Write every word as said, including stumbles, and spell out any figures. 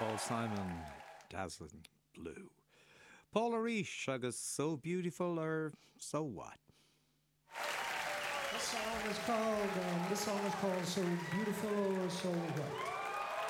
Paul Simon, Dazzling Blue. Paul Arish agus So Beautiful or So What? This song is called, um, this song is called So Beautiful or So What?